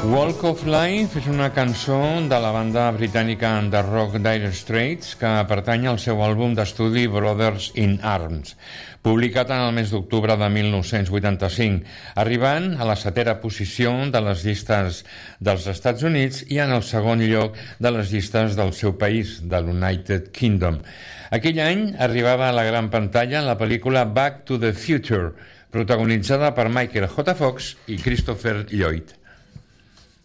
Walk of Life és una cançó de la banda britànica de rock Dire Straits que pertany al seu àlbum d'estudi Brothers in Arms, publicat en el mes d'octubre de 1985, arribant a la setena posició de les llistes dels Estats Units i en el segon lloc de les llistes del seu país, de l'United Kingdom. Aquell any arribava a la gran pantalla la pel·lícula Back to the Future, protagonitzada per Michael J. Fox i Christopher Lloyd.